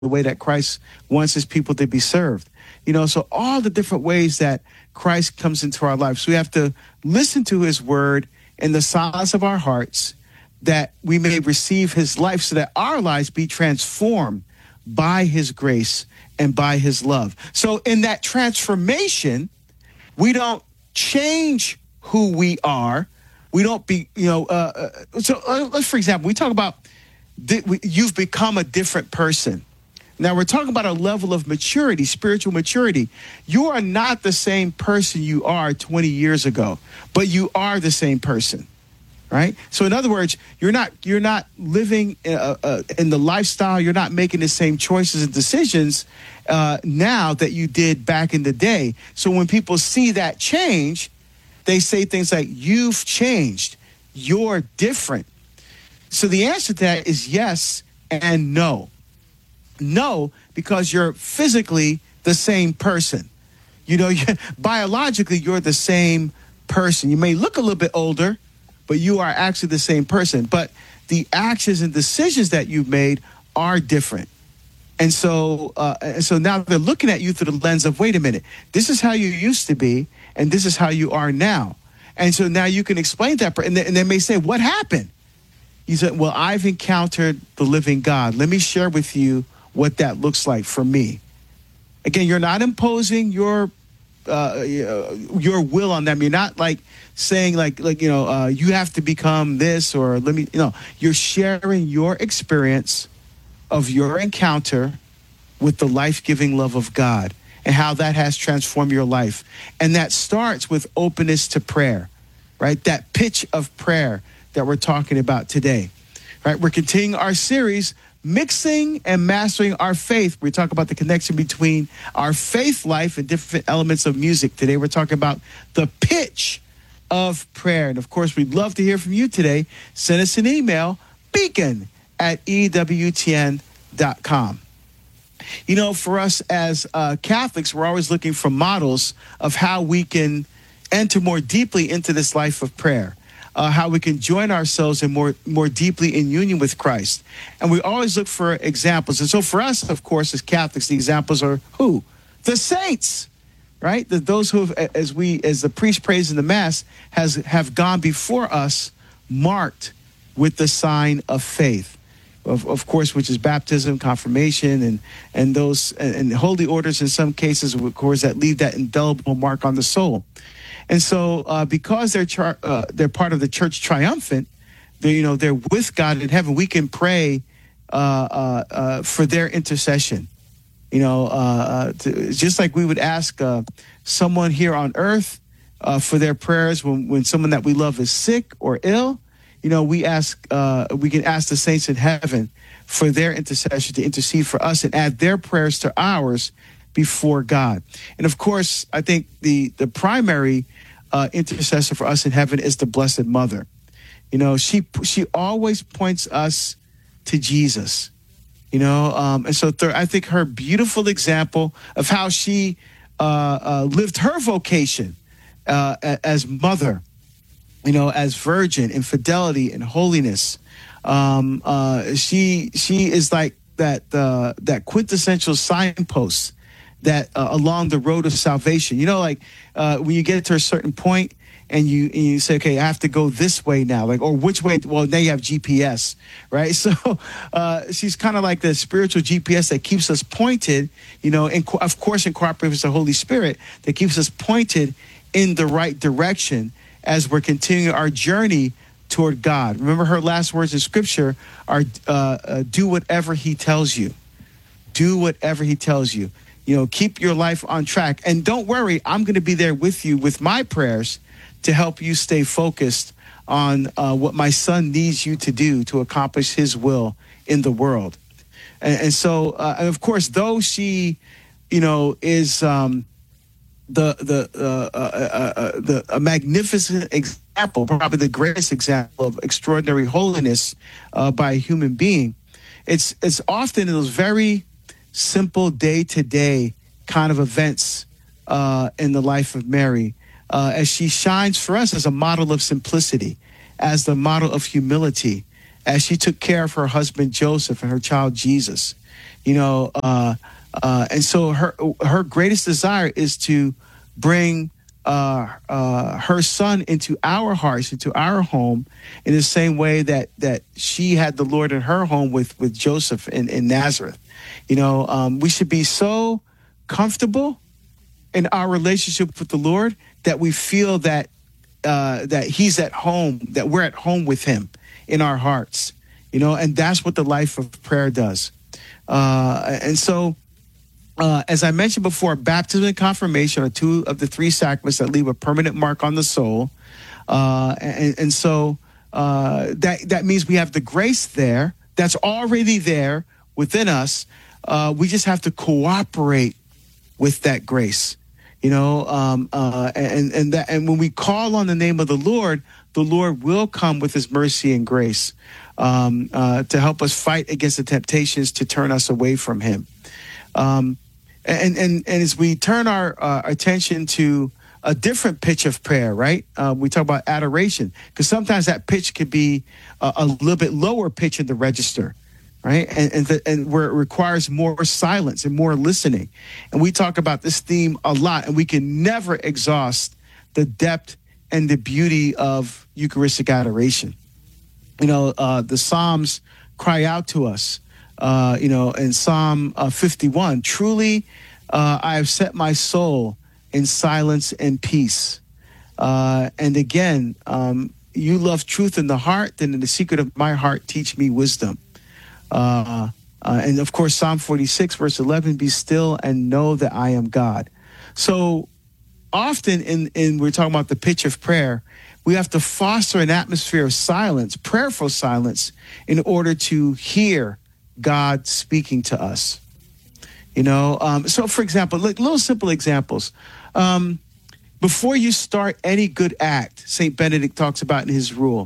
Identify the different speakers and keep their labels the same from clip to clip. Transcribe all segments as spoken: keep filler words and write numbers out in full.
Speaker 1: the way that Christ wants his people to be served. You know, so all the different ways that Christ comes into our lives. So we have to listen to his word in the silence of our hearts, that we may receive his life so that our lives be transformed by his grace and by his love. So in that transformation, we don't change who we are. We don't be, you know, uh, uh, so uh, let's, for example, we talk about th- we, you've become a different person. Now we're talking about a level of maturity, spiritual maturity. You are not the same person you are twenty years ago, but you are the same person, right? So in other words, you're not you're not living uh, uh, in the lifestyle. You're not making the same choices and decisions uh, now that you did back in the day. So when people see that change, they say things like, "You've changed. You're different." So the answer to that is yes and no. No, because you're physically the same person. You know, you, biologically, you're the same person. You may look a little bit older, but you are actually the same person. But the actions and decisions that you've made are different. And so, uh, and so now they're looking at you through the lens of, wait a minute, this is how you used to be, and this is how you are now. And so now you can explain that, and they, and they may say, what happened? You said, well, I've encountered the living God. Let me share with you what that looks like for me. Again, you're not imposing your uh, your will on them. You're not like saying like like you know uh, you have to become this, or let me you know. You're sharing your experience of your encounter with the life-giving love of God and how that has transformed your life. And that starts with openness to prayer, right? That pitch of prayer that we're talking about today, right? We're continuing our series, Mixing and Mastering Our Faith. We talk about the connection between our faith life and different elements of music. Today, we're talking about the pitch of prayer. And of course, we'd love to hear from you today. Send us an email, beacon at E W T N dot com. You know, for us as uh, Catholics, we're always looking for models of how we can enter more deeply into this life of prayer. Uh, how we can join ourselves in more more deeply in union with Christ. And we always look for examples. And so for us, of course, as Catholics, the examples are who? The saints, right? The, those who, have, as we, as the priest prays in the Mass, has have gone before us, marked with the sign of faith, of, of course, which is baptism, confirmation, and and those and, and holy orders in some cases, of course, that leave that indelible mark on the soul. And so, uh, because they're char- uh, they're part of the Church Triumphant, they you know they're with God in heaven. We can pray uh, uh, uh, for their intercession. You know, uh, uh, to, just like we would ask uh, someone here on earth uh, for their prayers when when someone that we love is sick or ill. You know, we ask uh, we can ask the saints in heaven for their intercession to intercede for us and add their prayers to ours before God. And of course, I think the the primary uh, intercessor for us in heaven is the Blessed Mother. You know, she she always points us to Jesus. You know, um, and so th- I think her beautiful example of how she uh, uh, lived her vocation uh, as mother, you know, as virgin in fidelity and holiness. Um, uh, she she is like that uh, that quintessential signpost that uh, along the road of salvation. You know, like uh, when you get to a certain point and you and you say, okay, I have to go this way now, like, or which way? Well, now you have G P S, right? So uh, she's kind of like the spiritual G P S that keeps us pointed, you know, and co- of course in cooperation with the Holy Spirit, that keeps us pointed in the right direction as we're continuing our journey toward God. Remember, her last words in Scripture are, uh, uh, do whatever he tells you. Do whatever he tells you. You know, keep your life on track. And don't worry, I'm going to be there with you with my prayers to help you stay focused on uh, what my son needs you to do to accomplish his will in the world. And, and so, uh, and of course, though she, you know, is um, the the uh, uh, uh, uh, the a magnificent example, probably the greatest example of extraordinary holiness uh, by a human being, it's it's often in those very simple day-to-day kind of events uh, in the life of Mary, uh, as she shines for us as a model of simplicity, as the model of humility, as she took care of her husband Joseph and her child Jesus. You know, uh, uh, and so her her greatest desire is to bring uh, uh, her son into our hearts, into our home, in the same way that that she had the Lord in her home with with Joseph in, in Nazareth. You know, um, we should be so comfortable in our relationship with the Lord that we feel that uh, that He's at home, that we're at home with Him in our hearts. You know, and that's what the life of prayer does. Uh, and so, uh, as I mentioned before, baptism and confirmation are two of the three sacraments that leave a permanent mark on the soul. Uh, and, and so uh, that that means we have the grace there that's already there within us. Uh, we just have to cooperate with that grace, you know. Um, uh, and and that and when we call on the name of the Lord, the Lord will come with His mercy and grace um, uh, to help us fight against the temptations to turn us away from Him. Um, and, and, and as we turn our uh, attention to a different pitch of prayer, right? Uh, we talk about adoration, because sometimes that pitch could be a, a little bit lower pitch in the register, right? And, and, the, and where it requires more silence and more listening. And we talk about this theme a lot, and we can never exhaust the depth and the beauty of Eucharistic adoration. You know, uh, the Psalms cry out to us, uh, you know, in Psalm uh, fifty-one, truly uh, I have set my soul in silence and peace. Uh, and again, um, you love truth in the heart, then in the secret of my heart, teach me wisdom. Uh, uh, and of course, Psalm forty-six, verse eleven, be still and know that I am God. So, often in, in we're talking about the pitch of prayer, we have to foster an atmosphere of silence, prayerful silence, in order to hear God speaking to us. You know, um, so for example, like little simple examples. Um, before you start any good act, Saint Benedict talks about in his rule,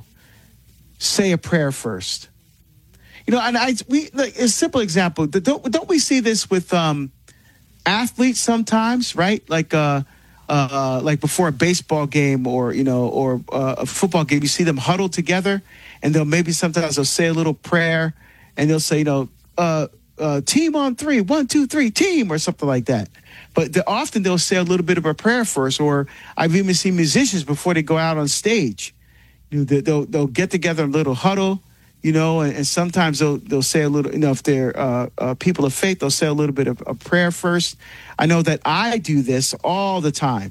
Speaker 1: say a prayer first. You know, and I we like a simple example. Don't don't we see this with um, athletes sometimes, right? Like uh. Uh, like before a baseball game or, you know, or uh, a football game, you see them huddled together, and they'll maybe sometimes they'll say a little prayer, and they'll say, you know, uh, uh, team on three, one, two, three, team, or something like that. But the, often they'll say a little bit of a prayer first, or I've even seen musicians before they go out on stage, you know, they'll, they'll get together in a little huddle, you know, and, and sometimes they'll they'll say a little, you know, if they're uh, uh, people of faith, they'll say a little bit of a prayer first. I know that I do this all the time,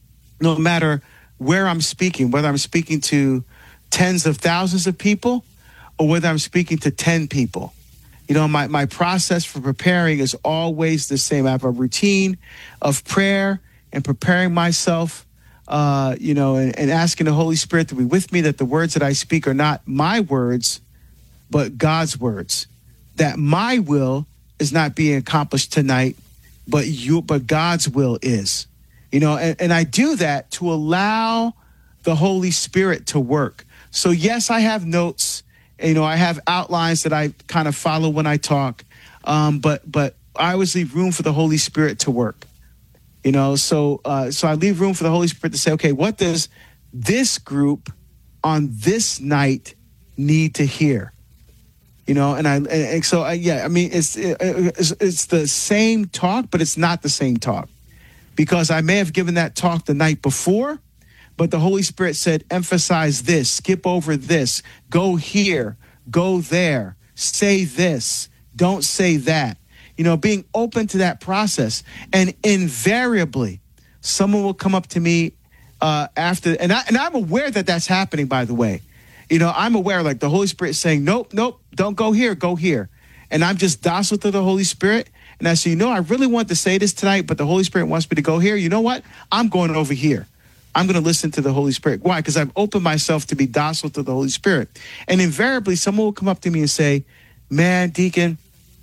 Speaker 1: no matter where I'm speaking, whether I'm speaking to tens of thousands of people or whether I'm speaking to ten people. You know, my, my process for preparing is always the same. I have a routine of prayer and preparing myself, uh, you know, and, and asking the Holy Spirit to be with me, that the words that I speak are not my words, but God's words, that my will is not being accomplished tonight, but you, but God's will is, you know, and, and I do that to allow the Holy Spirit to work. So yes, I have notes, you know, I have outlines that I kind of follow when I talk, um, but but I always leave room for the Holy Spirit to work, you know. So uh, so I leave room for the Holy Spirit to say, okay, what does this group on this night need to hear? You know, and I and, and so I, yeah, I mean, it's, it's it's the same talk, but it's not the same talk, because I may have given that talk the night before, but the Holy Spirit said, emphasize this, skip over this, go here, go there, say this, don't say that. You know, being open to that process, and invariably, someone will come up to me uh, after, and I and I'm aware that that's happening. By the way. You know, I'm aware, like the Holy Spirit saying, nope, nope, don't go here, go here. And I'm just docile to the Holy Spirit. And I say, you know, I really want to say this tonight, but the Holy Spirit wants me to go here. You know what? I'm going over here. I'm going to listen to the Holy Spirit. Why? Because I've opened myself to be docile to the Holy Spirit. And invariably, someone will come up to me and say, man, Deacon,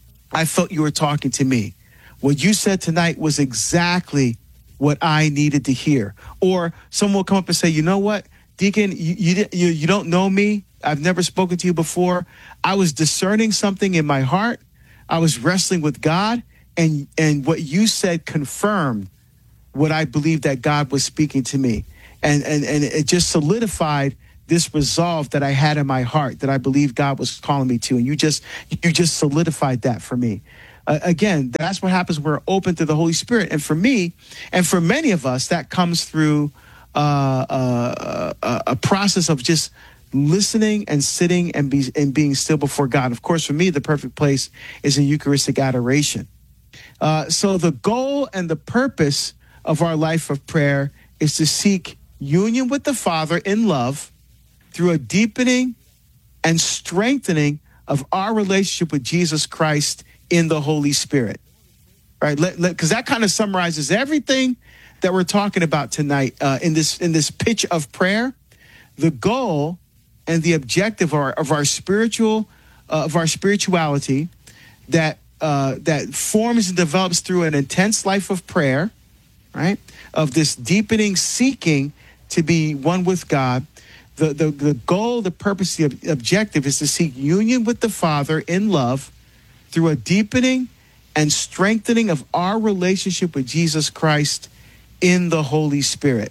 Speaker 1: I felt you were talking to me. What you said tonight was exactly what I needed to hear. Or someone will come up and say, you know what? Deacon, you, you you you don't know me. I've never spoken to you before. I was discerning something in my heart. I was wrestling with God, and and what you said confirmed what I believed that God was speaking to me, and and and it just solidified this resolve that I had in my heart that I believed God was calling me to, and you just you just solidified that for me. Uh, again, that's what happens when we're open to the Holy Spirit. And for me, and for many of us, that comes through uh, uh, a, a process of just listening and sitting and, be, and being still before God. Of course, for me, the perfect place is in Eucharistic adoration. Uh, so the goal and the purpose of our life of prayer is to seek union with the Father in love through a deepening and strengthening of our relationship with Jesus Christ in the Holy Spirit. Right? Because that kind of summarizes everything that we're talking about tonight uh, in this in this pitch of prayer. The goal and the objective of our, of our spiritual uh, of our spirituality that uh, that forms and develops through an intense life of prayer, right? Of this deepening seeking to be one with God. The, the, the goal, the purpose, the ob- objective is to seek union with the Father in love through a deepening and strengthening of our relationship with Jesus Christ in the Holy Spirit.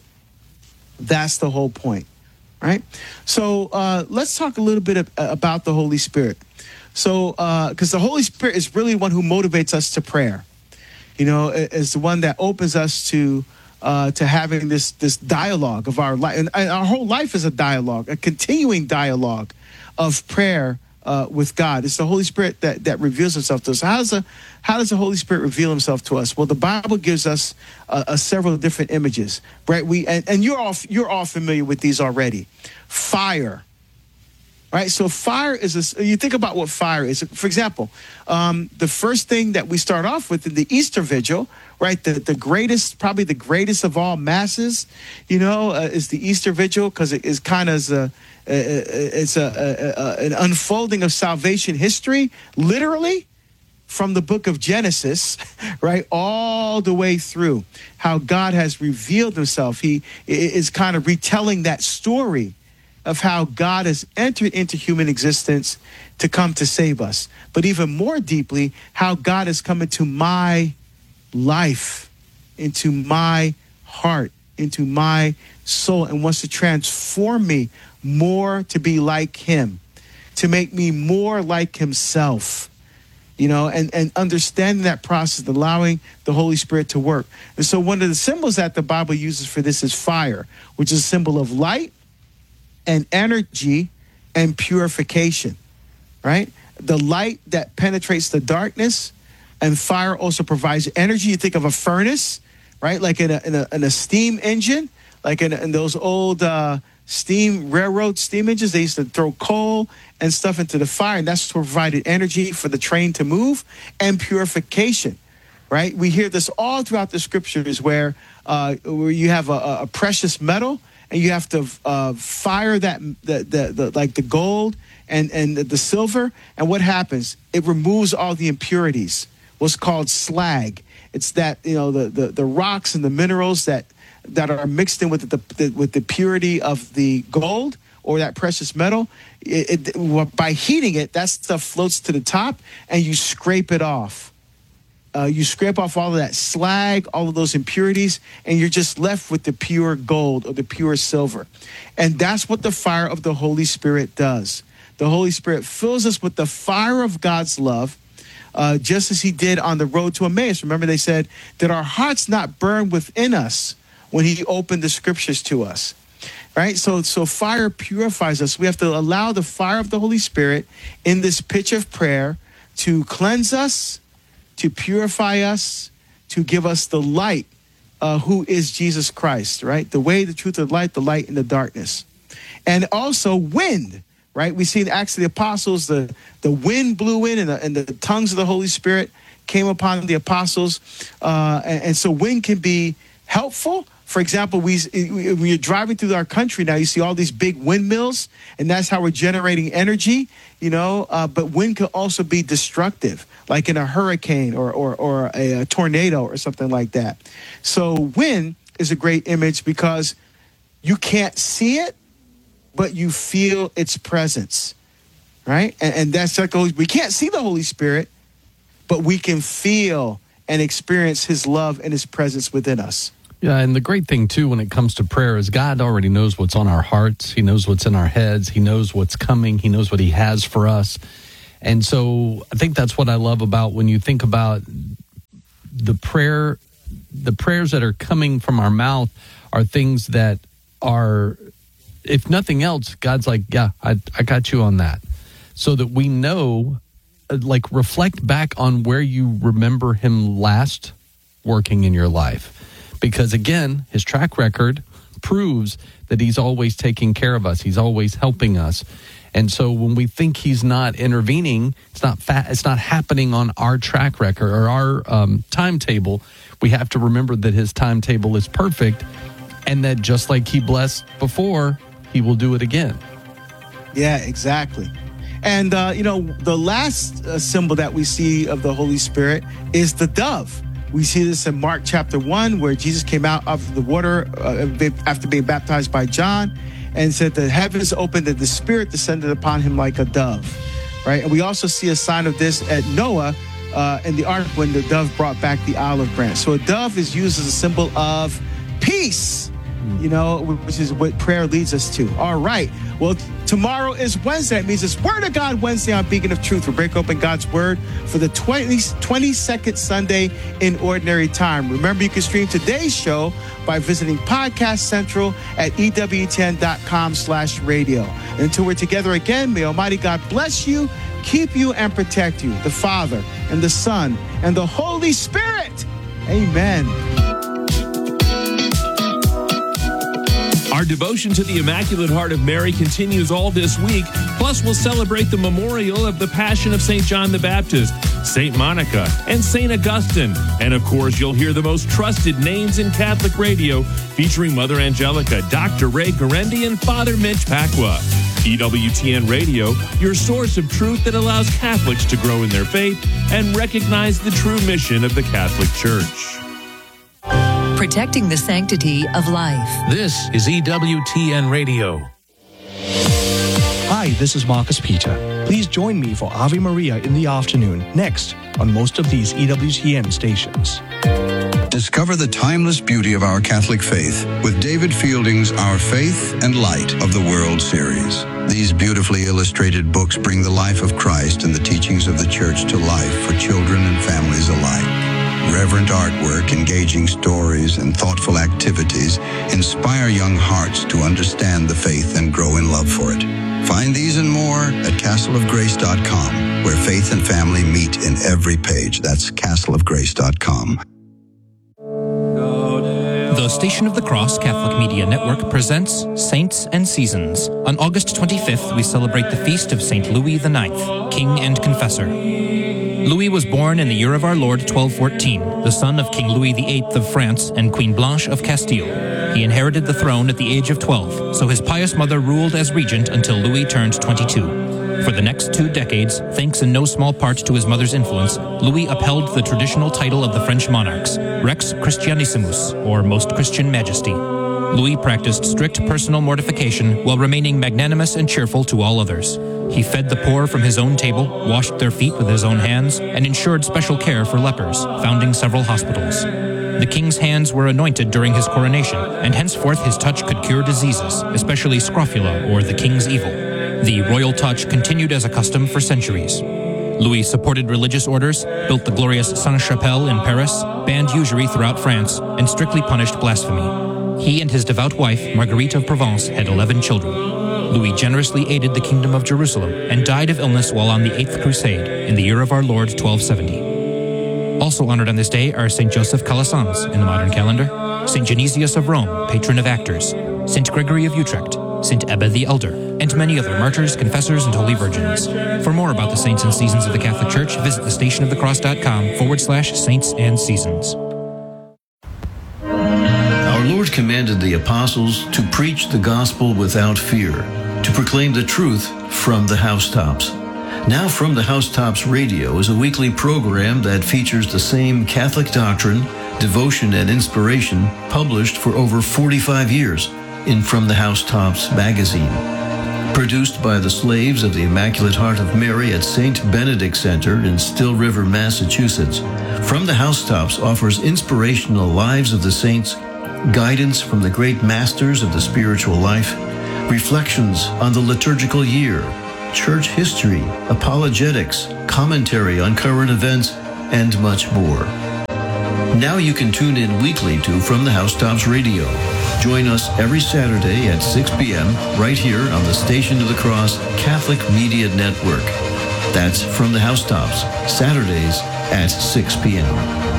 Speaker 1: That's the whole point, right? So uh, let's talk a little bit of, uh, about the Holy Spirit. So, because uh, the Holy Spirit is really one who motivates us to prayer. You know, is the one that opens us to uh, to having this this dialogue of our life, and our whole life is a dialogue, a continuing dialogue of prayer uh, with God. It's the Holy Spirit that that reveals Himself to us. How does the how does the Holy Spirit reveal Himself to us? Well, the Bible gives us uh, uh, several different images, right? We and, and you're all you're all familiar with these already. Fire. Right, so fire is a, you think about what fire is. For example, um, the first thing that we start off with in the Easter Vigil, right, the, the greatest, probably the greatest of all masses, you know, uh, is the Easter Vigil, because it is kind of a, it's a, a, a, an unfolding of salvation history, literally, from the book of Genesis, right, all the way through how God has revealed Himself. He is kind of retelling that story of how God has entered into human existence to come to save us. But even more deeply, how God has come into my life, into my heart, into my soul, and wants to transform me more to be like Him, to make me more like Himself. You know, and, and understanding that process, allowing the Holy Spirit to work. And so one of the symbols that the Bible uses for this is fire, which is a symbol of light and energy and purification, right? The light that penetrates the darkness, and fire also provides energy. You think of a furnace, right? Like in a, in a, in a steam engine, like in, in those old uh, steam railroad steam engines, they used to throw coal and stuff into the fire, and that's what provided energy for the train to move, and purification, right? We hear this all throughout the scriptures where, uh, where you have a, a precious metal, and you have to uh, fire that, the, the, the, like the gold and, and the silver. And what happens? It removes all the impurities, what's called slag. It's that, you know, the, the, the rocks and the minerals that, that are mixed in with the, the with the purity of the gold or that precious metal. It, it, by heating it, that stuff floats to the top, and you scrape it off. Uh, you scrape off all of that slag, all of those impurities, and you're just left with the pure gold or the pure silver. And that's what the fire of the Holy Spirit does. The Holy Spirit fills us with the fire of God's love, uh, just as He did on the road to Emmaus. Remember, they said, did our hearts not burn within us when He opened the scriptures to us? Right? So, so fire purifies us. We have to allow the fire of the Holy Spirit in this pitch of prayer to cleanse us, to purify us, to give us the light, uh, who is Jesus Christ, right? The way, the truth, the light, the light in the darkness. And also wind, right? We see in Acts of the Apostles, the, the wind blew in and the, and the tongues of the Holy Spirit came upon the apostles. Uh, and, and so wind can be helpful. For example, we when you're driving through our country now, you see all these big windmills, and that's how we're generating energy, you know, uh, but wind can also be destructive, like in a hurricane or, or, or a, a tornado or something like that. So wind is a great image because you can't see it, but you feel its presence, right? And, and that's like, we can't see the Holy Spirit, but we can feel and experience His love and His presence within us.
Speaker 2: Yeah, and the great thing, too, when it comes to prayer is God already knows what's on our hearts. He knows what's in our heads. He knows what's coming. He knows what He has for us. And so I think that's what I love about when you think about the prayer, the prayers that are coming from our mouth are things that are, if nothing else, God's like, yeah, I, I got you on that. So that we know, like, reflect back on where you remember him last working in your life. Because again, his track record proves that he's always taking care of us. He's always helping us. And so when we think he's not intervening, it's not fa- it's not happening on our track record or our um, timetable. We have to remember that his timetable is perfect, and that just like he blessed before, he will do it again.
Speaker 1: Yeah, exactly. And, uh, you know, the last uh, symbol that we see of the Holy Spirit is the dove. We see this in Mark chapter one, where Jesus came out of the water uh, after being baptized by John, and said the heavens opened and the Spirit descended upon him like a dove, right? And we also see a sign of this at Noah uh, in the ark when the dove brought back the olive branch. So a dove is used as a symbol of peace, you know, which is what prayer leads us to. All right. Well, tomorrow is Wednesday. It means it's Word of God Wednesday on Beacon of Truth. We break open God's Word for the twenty-second Sunday in Ordinary Time. Remember, you can stream today's show by visiting Podcast Central at E W T N dot com slash radio. And until we're together again, may Almighty God bless you, keep you, and protect you, the Father and the Son and the Holy Spirit. Amen.
Speaker 3: Our devotion to the Immaculate Heart of Mary continues all this week. Plus, we'll celebrate the memorial of the Passion of Saint John the Baptist, Saint Monica, and Saint Augustine. And, of course, you'll hear the most trusted names in Catholic radio, featuring Mother Angelica, Doctor Ray Guarendi, and Father Mitch Pacwa. E W T N Radio, your source of truth that allows Catholics to grow in their faith and recognize the true mission of the Catholic Church.
Speaker 4: Protecting the sanctity of life.
Speaker 5: This is E W T N Radio.
Speaker 6: Hi, this is Marcus Peter. Please join me for Ave Maria in the afternoon, next on most of these E W T N stations.
Speaker 7: Discover the timeless beauty of our Catholic faith with David Fielding's Our Faith and Light of the World series. These beautifully illustrated books bring the life of Christ and the teachings of the Church to life for children and families alike. Reverent artwork, engaging stories, and thoughtful activities inspire young hearts to understand the faith and grow in love for it. Find these and more at castle of grace dot com, where faith and family meet in every page. That's castle of grace dot com.
Speaker 8: The Station of the Cross Catholic Media Network presents Saints and Seasons. On August twenty-fifth, we celebrate the feast of Saint Louis the Ninth, King and Confessor. Louis was born in the year of our Lord twelve fourteen, the son of King Louis the Eighth of France and Queen Blanche of Castile. He inherited the throne at the age of twelve, so his pious mother ruled as regent until Louis turned twenty-two. For the next two decades, thanks in no small part to his mother's influence, Louis upheld the traditional title of the French monarchs, Rex Christianissimus, or Most Christian Majesty. Louis practiced strict personal mortification while remaining magnanimous and cheerful to all others. He fed the poor from his own table, washed their feet with his own hands, and ensured special care for lepers, founding several hospitals. The king's hands were anointed during his coronation, and henceforth his touch could cure diseases, especially scrofula, or the king's evil. The royal touch continued as a custom for centuries. Louis supported religious orders, built the glorious Sainte-Chapelle in Paris, banned usury throughout France, and strictly punished blasphemy. He and his devout wife, Marguerite of Provence, had eleven children. Louis generously aided the Kingdom of Jerusalem and died of illness while on the Eighth Crusade in the year of our Lord twelve seventy. Also honored on this day are Saint Joseph Calasanz in the modern calendar, Saint Genesius of Rome, patron of actors, Saint Gregory of Utrecht, Saint Ebba the Elder, and many other martyrs, confessors, and holy virgins. For more about the saints and seasons of the Catholic Church, visit the stationofthecross.com forward slash saints and seasons.
Speaker 9: Our Lord commanded the apostles to preach the gospel without fear, to proclaim the truth from the housetops. Now From the Housetops Radio is a weekly program that features the same Catholic doctrine, devotion, and inspiration published for over forty-five years in From the Housetops magazine. Produced by the slaves of the Immaculate Heart of Mary at Saint Benedict Center in Still River, Massachusetts, From the Housetops offers inspirational lives of the saints, guidance from the great masters of the spiritual life, reflections on the liturgical year, church history, apologetics, commentary on current events, and much more. Now you can tune in weekly to From the Housetops Radio. Join us every Saturday at six p.m. right here on the Station of the Cross Catholic Media Network. That's From the Housetops, Saturdays at six p.m.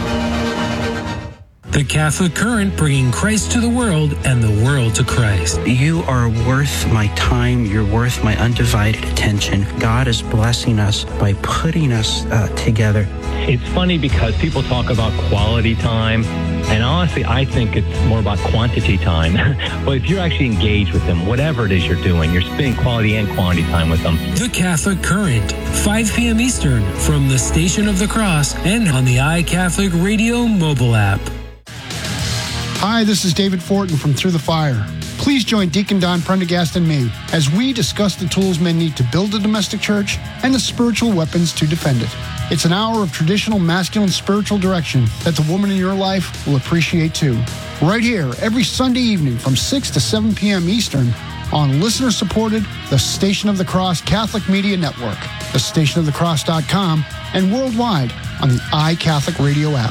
Speaker 10: The Catholic Current, bringing Christ to the world and the world to Christ.
Speaker 11: You are worth my time. You're worth my undivided attention. God is blessing us by putting us uh, together.
Speaker 12: It's funny because people talk about quality time, and honestly, I think it's more about quantity time. But if you're actually engaged with them, whatever it is you're doing, you're spending quality and quantity time with them.
Speaker 10: The Catholic Current, five p.m. Eastern, from the Station of the Cross and on the iCatholic Radio mobile app.
Speaker 13: Hi, this is David Fortin from Through the Fire. Please join Deacon Don Prendergast and me as we discuss the tools men need to build a domestic church and the spiritual weapons to defend it. It's an hour of traditional masculine spiritual direction that the woman in your life will appreciate too. Right here, every Sunday evening from six to seven p.m. Eastern on listener-supported The Station of the Cross Catholic Media Network, the station of the cross dot com, and worldwide on the iCatholic Radio app.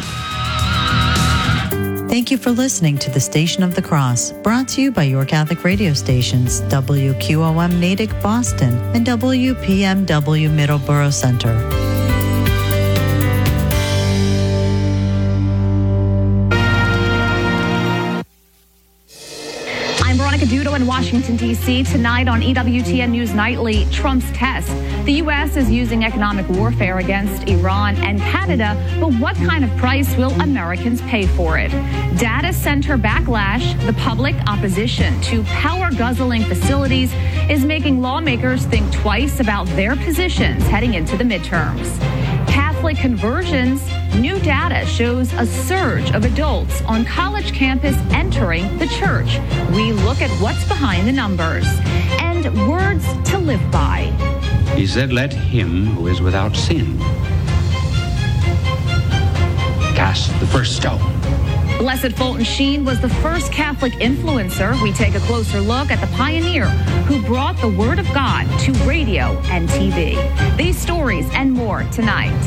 Speaker 14: Thank you for listening to the Station of the Cross, brought to you by your Catholic radio stations, W Q O M Natick, Boston, and W P M W Middleborough Center.
Speaker 15: I'm Veronica Dudo in Washington, D C Tonight on E W T N News Nightly, Trump's test. The U S is using economic warfare against Iran and Canada, but what kind of price will Americans pay for it? Data center backlash, the public opposition to power-guzzling facilities is making lawmakers think twice about their positions heading into the midterms. Catholic conversions, new data shows a surge of adults on college campus entering the church. We look at what's behind the numbers. And words to live by.
Speaker 16: He said, let him who is without sin cast the first stone.
Speaker 15: Blessed Fulton Sheen was the first Catholic influencer. We take a closer look at the pioneer who brought the Word of God to radio and T V. These stories and more tonight.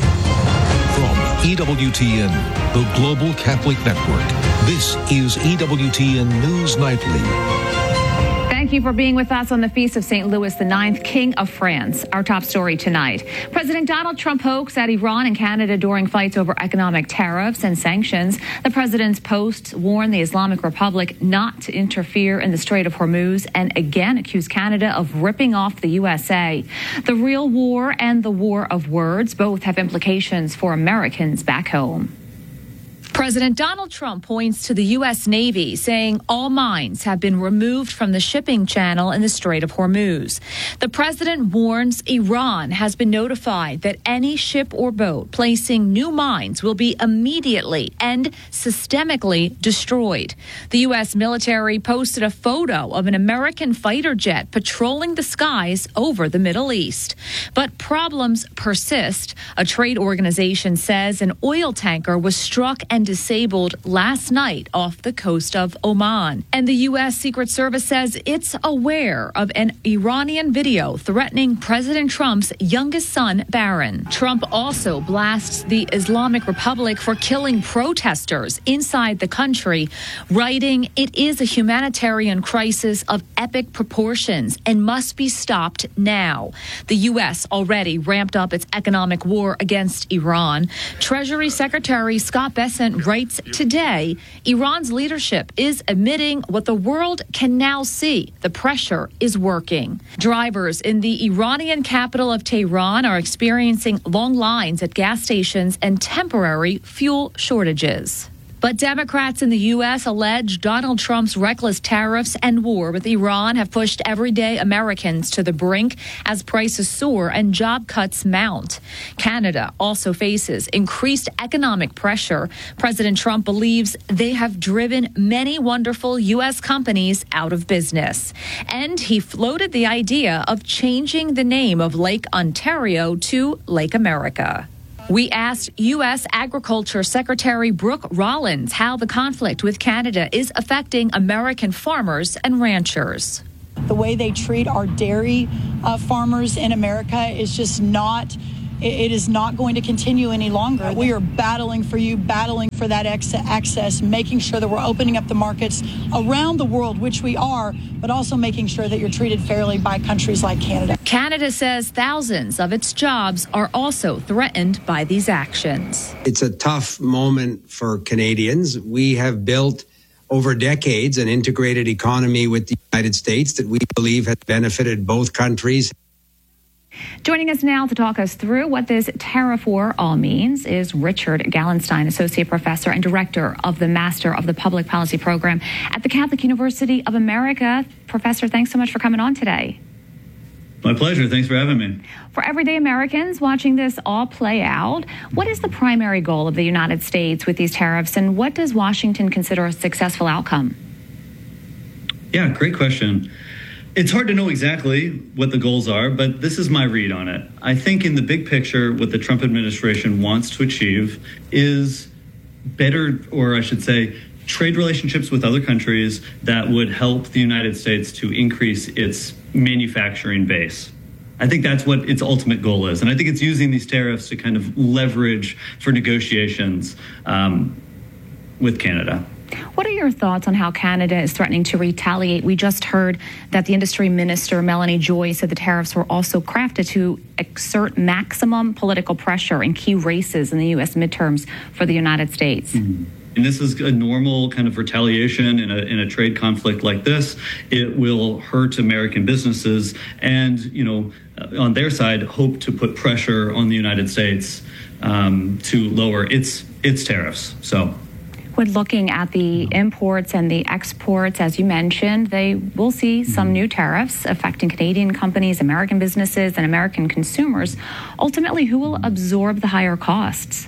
Speaker 5: From E W T N, the Global Catholic Network, this is E W T N News Nightly.
Speaker 15: Thank you for being with us on the Feast of Saint Louis the Ninth, King of France. Our top story tonight. President Donald Trump pokes at Iran and Canada during fights over economic tariffs and sanctions. The president's posts warn the Islamic Republic not to interfere in the Strait of Hormuz and again accuse Canada of ripping off the U S A. The real war and the war of words both have implications for Americans back home. President Donald Trump points to the U S. Navy, saying all mines have been removed from the shipping channel in the Strait of Hormuz. The president warns Iran has been notified that any ship or boat placing new mines will be immediately and systemically destroyed. The U S military posted a photo of an American fighter jet patrolling the skies over the Middle East. But problems persist. A trade organization says an oil tanker was struck and disabled last night off the coast of Oman. And the U S. Secret Service says it's aware of an Iranian video threatening President Trump's youngest son, Barron. Trump also blasts the Islamic Republic for killing protesters inside the country, writing, "It is a humanitarian crisis of epic proportions and must be stopped now." The U S already ramped up its economic war against Iran. Treasury Secretary Scott Bessent writes today, Iran's leadership is admitting what the world can now see. The pressure is working. Drivers in the Iranian capital of Tehran are experiencing long lines at gas stations and temporary fuel shortages. But Democrats in the U S allege Donald Trump's reckless tariffs and war with Iran have pushed everyday Americans to the brink as prices soar and job cuts mount. Canada also faces increased economic pressure. President Trump believes they have driven many wonderful U S companies out of business. And he floated the idea of changing the name of Lake Ontario to Lake America. We asked U S. Agriculture Secretary Brooke Rollins how the conflict with Canada is affecting American farmers and ranchers.
Speaker 17: The way they treat our dairy uh, farmers in America is just not, it is not going to continue any longer. We are battling for you, battling for that ex- access, making sure that we're opening up the markets around the world, which we are, but also making sure that you're treated fairly by countries like Canada.
Speaker 15: Canada says thousands of its jobs are also threatened by these actions.
Speaker 18: It's a tough moment for Canadians. We have built over decades an integrated economy with the United States that we believe has benefited both countries.
Speaker 15: Joining us now to talk us through what this tariff war all means is Richard Gallenstein, Associate Professor and Director of the Master of the Public Policy Program at the Catholic University of America. Professor, thanks so much for coming on today.
Speaker 19: My pleasure. Thanks for having me.
Speaker 15: For everyday Americans watching this all play out, what is the primary goal of the United States with these tariffs, and what does Washington consider a successful outcome?
Speaker 19: Yeah, great question. It's hard to know exactly what the goals are, but this is my read on it. I think in the big picture, what the Trump administration wants to achieve is better, or I should say, trade relationships with other countries that would help the United States to increase its manufacturing base. I think that's what its ultimate goal is. And I think it's using these tariffs to kind of leverage for negotiations um, with Canada.
Speaker 15: What are your thoughts on how Canada is threatening to retaliate? We just heard that the industry minister, Melanie Joy, said the tariffs were also crafted to exert maximum political pressure in key races in the U S midterms for the United States.
Speaker 19: Mm-hmm. And this is a normal kind of retaliation in a, in a trade conflict like this. It will hurt American businesses and, you know, on their side, hope to put pressure on the United States um, to lower its its tariffs. So.
Speaker 15: When looking at the imports and the exports, as you mentioned, they will see some new tariffs affecting Canadian companies, American businesses, and American consumers. Ultimately, who will absorb the higher costs?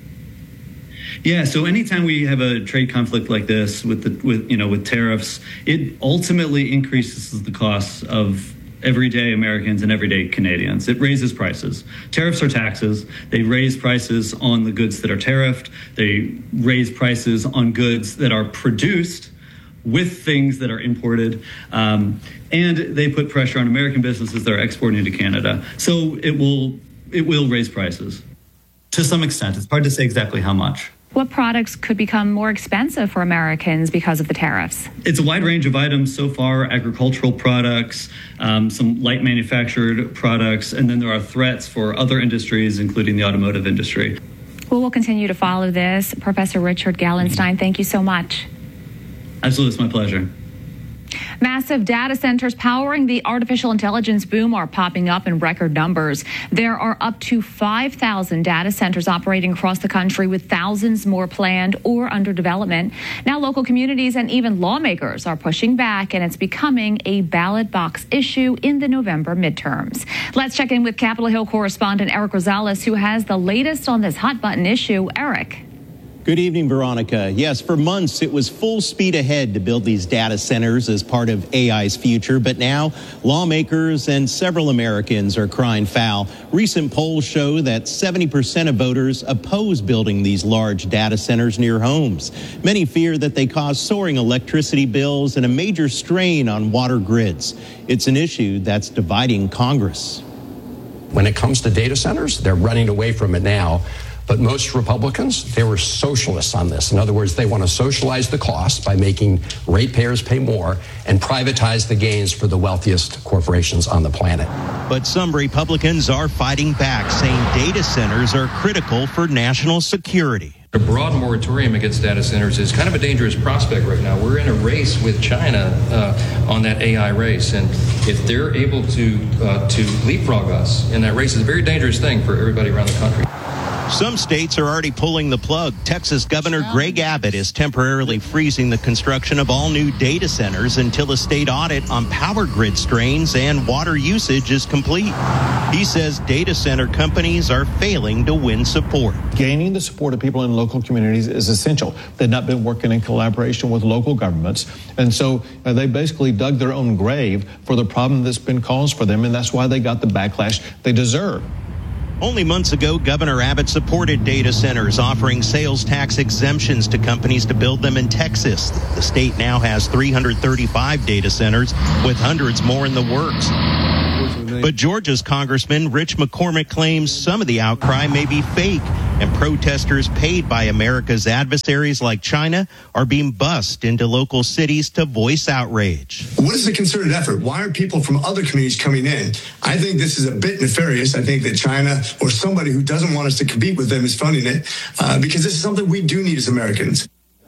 Speaker 19: Yeah, so anytime we have a trade conflict like this with the with you know with tariffs, it ultimately increases the costs of everyday Americans and everyday Canadians. It raises prices. Tariffs are taxes. They raise prices on the goods that are tariffed. They raise prices on goods that are produced with things that are imported. Um, and they put pressure on American businesses that are exporting to Canada. So it will it will raise prices to some extent. It's hard to say exactly how much.
Speaker 15: What products could become more expensive for Americans because of the tariffs?
Speaker 19: It's a wide range of items so far, agricultural products, um, some light manufactured products, and then there are threats for other industries, including the automotive industry.
Speaker 15: Well, we'll continue to follow this. Professor Richard Gallenstein, thank you so much.
Speaker 19: Absolutely, it's my pleasure.
Speaker 15: Massive data centers powering the artificial intelligence boom are popping up in record numbers. There are up to five thousand data centers operating across the country, with thousands more planned or under development. Now, local communities and even lawmakers are pushing back, and it's becoming a ballot box issue in the November midterms. Let's check in with Capitol Hill correspondent Eric Rosales, who has the latest on this hot button issue. Eric.
Speaker 20: Good evening, Veronica. Yes, for months it was full speed ahead to build these data centers as part of A I's future. But now lawmakers and several Americans are crying foul. Recent polls show that seventy percent of voters oppose building these large data centers near homes. Many fear that they cause soaring electricity bills and a major strain on water grids. It's an issue that's dividing Congress.
Speaker 21: When it comes to data centers, they're running away from it now. But most Republicans, they were socialists on this. In other words, they want to socialize the cost by making ratepayers pay more and privatize the gains for the wealthiest corporations on the planet.
Speaker 20: But some Republicans are fighting back, saying data centers are critical for national security.
Speaker 22: A broad moratorium against data centers is kind of a dangerous prospect right now. We're in a race with China uh, on that A I race, and if they're able to uh, to leapfrog us in that race, it's a very dangerous thing for everybody around the country.
Speaker 20: Some states are already pulling the plug. Texas Governor Greg Abbott is temporarily freezing the construction of all new data centers until a state audit on power grid strains and water usage is complete. He says data center companies are failing to win support.
Speaker 23: Gaining the support of people in local communities is essential. They've not been working in collaboration with local governments. And so uh, they basically dug their own grave for the problem that's been caused for them. And that's why they got the backlash they deserve.
Speaker 20: Only months ago, Governor Abbott supported data centers, offering sales tax exemptions to companies to build them in Texas. The state now has three hundred thirty-five data centers, with hundreds more in the works. But Georgia's Congressman Rich McCormick claims some of the outcry may be fake, and protesters paid by America's adversaries like China are being bussed into local cities to voice outrage.
Speaker 1: What is the concerted effort? Why are people from other communities coming in? I think this is a bit nefarious. I think that China or somebody who doesn't want us to compete with them is funding it, uh, because this is something we do need as Americans.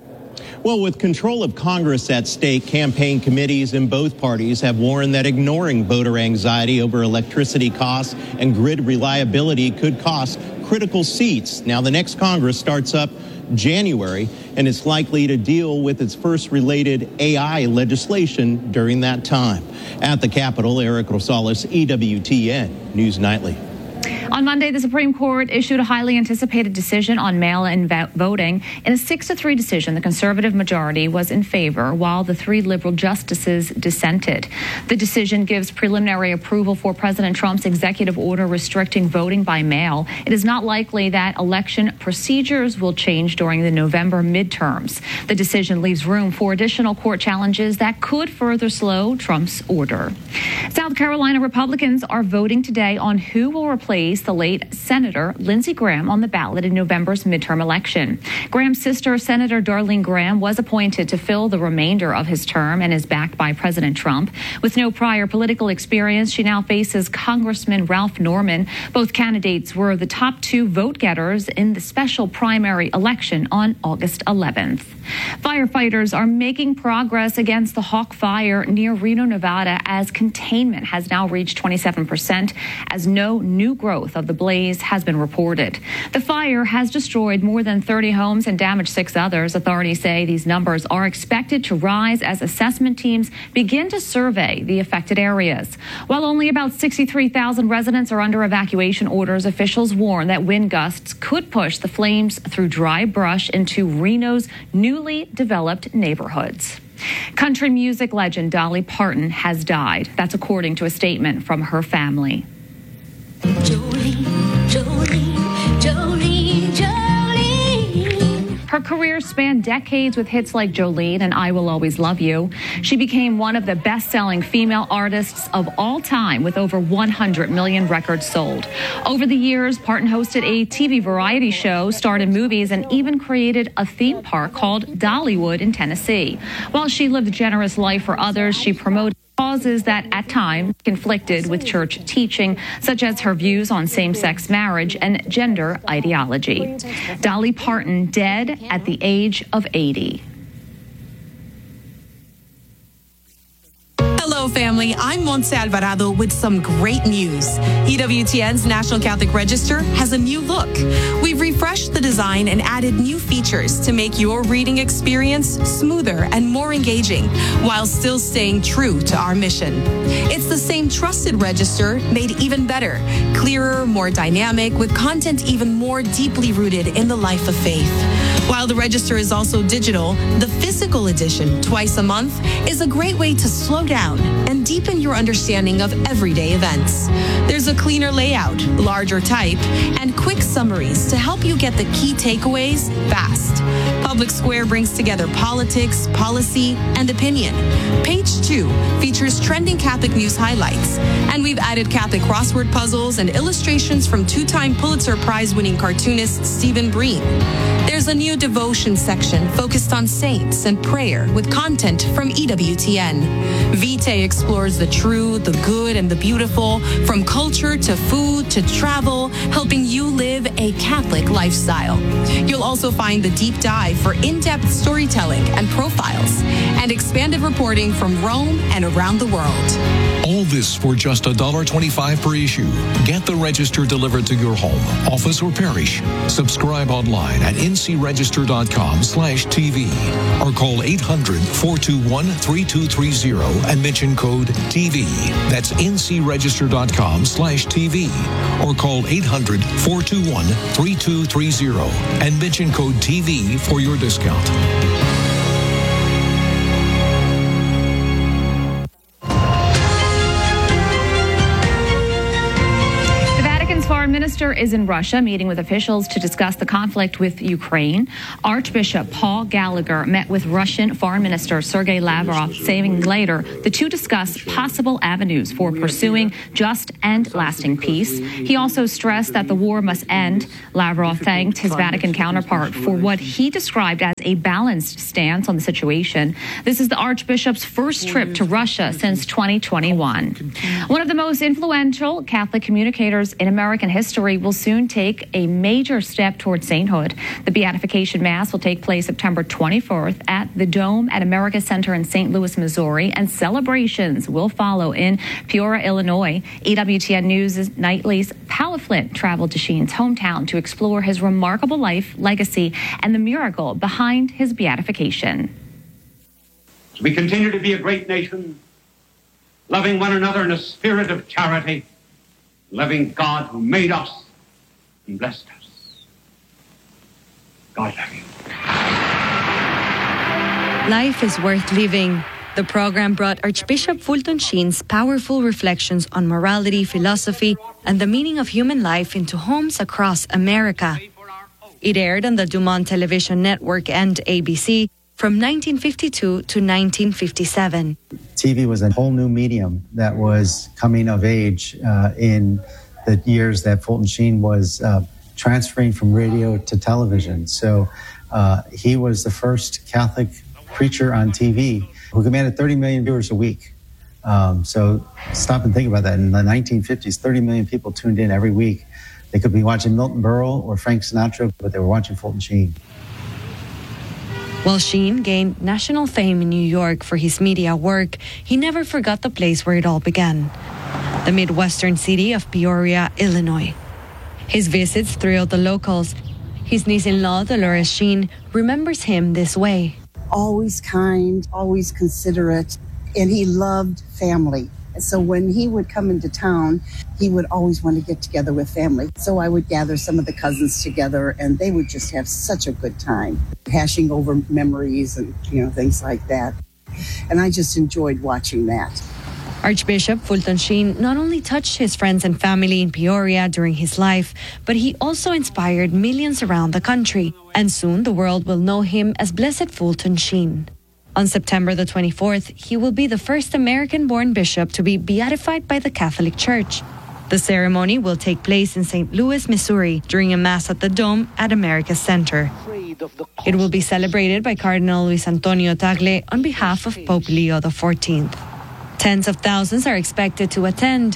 Speaker 20: Well, with control of Congress at stake, campaign committees in both parties have warned that ignoring voter anxiety over electricity costs and grid reliability could cost critical seats. Now, the next Congress starts up January, and it's likely to deal with its first related A I legislation during that time. At the Capitol, Eric Rosales, E W T N News Nightly.
Speaker 15: On Monday, the Supreme Court issued a highly anticipated decision on mail-in voting. In a six to three decision, the conservative majority was in favor, while the three liberal justices dissented. The decision gives preliminary approval for President Trump's executive order restricting voting by mail. It is not likely that election procedures will change during the November midterms. The decision leaves room for additional court challenges that could further slow Trump's order. South Carolina Republicans are voting today on who will replace the late Senator Lindsey Graham on the ballot in November's midterm election. Graham's sister, Senator Darlene Graham, was appointed to fill the remainder of his term and is backed by President Trump. With no prior political experience, she now faces Congressman Ralph Norman. Both candidates were the top two vote getters in the special primary election on August eleventh. Firefighters are making progress against the Hawk Fire near Reno, Nevada, as containment has now reached twenty-seven percent, as no new growth of the blaze has been reported. The fire has destroyed more than thirty homes and damaged six others. Authorities say these numbers are expected to rise as assessment teams begin to survey the affected areas. While only about sixty-three thousand residents are under evacuation orders, officials warn that wind gusts could push the flames through dry brush into Reno's newly developed neighborhoods. Country music legend Dolly Parton has died. That's according to a statement from her family.
Speaker 2: Jolene, Jolene, Jolene, Jolene.
Speaker 15: Her career spanned decades with hits like Jolene and I Will Always Love You. She became one of the best-selling female artists of all time with over one hundred million records sold. Over the years, Parton hosted a T V variety show, starred in movies, and even created a theme park called Dollywood in Tennessee. While she lived a generous life for others, she promoted causes that at times conflicted with church teaching, such as her views on same-sex marriage and gender ideology. Dolly Parton dead at the age of eighty.
Speaker 3: Hello, family. I'm Montse Alvarado with some great news. E W T N's National Catholic Register has a new look. We've refreshed the design and added new features to make your reading experience smoother and more engaging, while still staying true to our mission. It's the same trusted register, made even better, clearer, more dynamic, with content even more deeply rooted in the life of faith. While the register is also digital, the physical edition, twice a month, is a great way to slow down and deepen your understanding of everyday events. There's a cleaner layout, larger type, and quick summaries to help you get the key takeaways fast. Public Square brings together politics, policy, and opinion. Page two features trending Catholic news highlights, and we've added Catholic crossword puzzles and illustrations from two-time Pulitzer Prize-winning cartoonist Stephen Breen. There's a new devotion section focused on saints and prayer with content from E W T N. Vitae explores the true, the good, and the beautiful, from culture to food to travel, helping you live a Catholic lifestyle. You'll also find the deep dive for in-depth storytelling and profiles, and expanded reporting from Rome and around the world.
Speaker 5: All this for just one dollar and twenty-five cents per issue. Get the register delivered to your home, office, or parish. Subscribe online at n c register dot com slash t v or call eight hundred, four two one, three two three zero and mention code T V. That's n c register dot com slash T V or call eight hundred, four two one, three two three zero and mention code T V for your discount.
Speaker 15: Minister minister is in Russia meeting with officials to discuss the conflict with Ukraine. Archbishop Paul Gallagher met with Russian Foreign Minister Sergei Lavrov, saying later the two discussed possible avenues for pursuing just and lasting peace. He also stressed that the war must end. Lavrov thanked his Vatican counterpart for what he described as a balanced stance on the situation. This is the Archbishop's first trip to Russia since twenty twenty-one. One of the most influential Catholic communicators in American history will soon take a major step towards sainthood. The Beatification Mass will take place September twenty-fourth at the Dome at America Center in Saint Louis, Missouri, and celebrations will follow in Peoria, Illinois. E W T N News' Nightly's Paula Flint traveled to Sheen's hometown to explore his remarkable life, legacy, and the miracle behind his beatification.
Speaker 16: We continue to be a great nation, loving one another in a spirit of charity, loving God who made us and blessed us. God love you.
Speaker 4: Life is worth living. The program brought Archbishop Fulton Sheen's powerful reflections on morality, philosophy, and the meaning of human life into homes across America. It aired on the Dumont Television Network and A B C from nineteen fifty-two to nineteen fifty-seven.
Speaker 6: T V was a whole new medium that was coming of age uh, in the years that Fulton Sheen was uh, transferring from radio to television. So uh, he was the first Catholic preacher on T V who commanded thirty million viewers a week. Um, so stop and think about that. In the nineteen fifties, thirty million people tuned in every week. They could be watching Milton Berle or Frank Sinatra, but they were watching Fulton Sheen.
Speaker 4: While Sheen gained national fame in New York for his media work, he never forgot the place where it all began, the Midwestern city of Peoria, Illinois. His visits thrilled the locals. His niece-in-law, Dolores Sheen, remembers him this way.
Speaker 7: Always kind, always considerate, and he loved family. So when he would come into town, he would always want to get together with family. So I would gather some of the cousins together, and they would just have such a good time, hashing over memories and, you know, things like that. And I just enjoyed watching that.
Speaker 4: Archbishop Fulton Sheen not only touched his friends and family in Peoria during his life, but he also inspired millions around the country. And soon the world will know him as Blessed Fulton Sheen. On September the twenty-fourth, he will be the first American-born bishop to be beatified by the Catholic Church. The ceremony will take place in Saint Louis, Missouri, during a Mass at the Dome at America Center. It will be celebrated by Cardinal Luis Antonio Tagle on behalf of Pope Leo the fourteenth. Tens of thousands are expected to attend.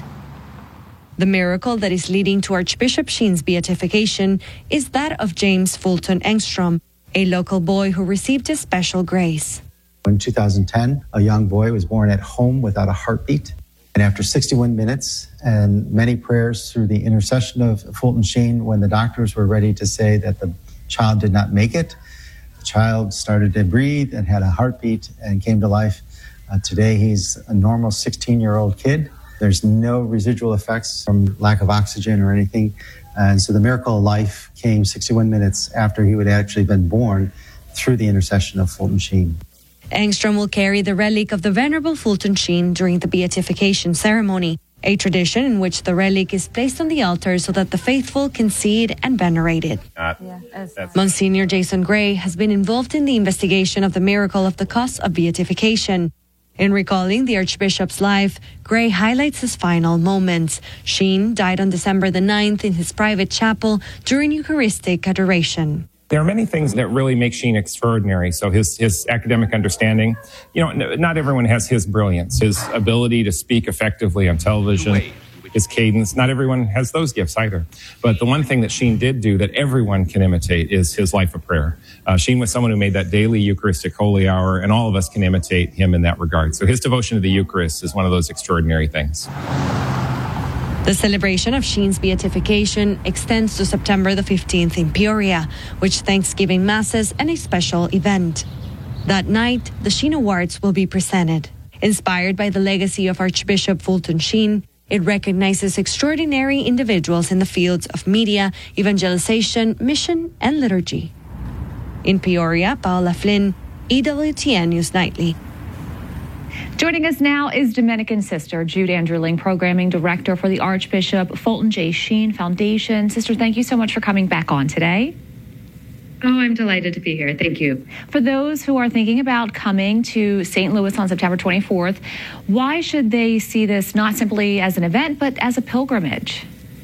Speaker 4: The miracle that is leading to Archbishop Sheen's beatification is that of James Fulton Engstrom, a local boy who received a special grace.
Speaker 6: In two thousand ten, a young boy was born at home without a heartbeat. And after sixty-one minutes and many prayers through the intercession of Fulton Sheen, when the doctors were ready to say that the child did not make it, the child started to breathe and had a heartbeat and came to life. Uh, today, he's a normal sixteen-year-old kid. There's no residual effects from lack of oxygen or anything. And so the miracle of life came sixty-one minutes after he would actually been born through the intercession of Fulton Sheen.
Speaker 4: Engstrom will carry the relic of the Venerable Fulton Sheen during the beatification ceremony, a tradition in which the relic is placed on the altar so that the faithful can see it and venerate it.
Speaker 24: Uh, yeah,
Speaker 4: Monsignor Jason Gray has been involved in the investigation of the miracle of the cause of beatification. In recalling the Archbishop's life, Gray highlights his final moments. Sheen died on December the ninth in his private chapel during Eucharistic adoration.
Speaker 24: There are many things that really make Sheen extraordinary. So his, his academic understanding, you know, not everyone has his brilliance, his ability to speak effectively on television, his cadence. Not everyone has those gifts either. But the one thing that Sheen did do that everyone can imitate is his life of prayer. Uh, Sheen was someone who made that daily Eucharistic holy hour, and all of us can imitate him in that regard. So his devotion to the Eucharist is one of those extraordinary things.
Speaker 4: The celebration of Sheen's beatification extends to September the fifteenth in Peoria, which Thanksgiving Masses and a special event. That night, the Sheen Awards will be presented. Inspired by the legacy of Archbishop Fulton Sheen, it recognizes extraordinary individuals in the fields of media, evangelization, mission, and liturgy. In Peoria, Paula Flynn, E W T N News Nightly.
Speaker 15: Joining us now is Dominican Sister Jude Anderling, Programming Director for the Archbishop Fulton J. Sheen Foundation. Sister, thank you so much for coming back on today.
Speaker 8: Oh, I'm delighted to be here. Thank you.
Speaker 15: For those who are thinking about coming to Saint Louis on September twenty-fourth, why should they see this not simply as an event, but as a pilgrimage?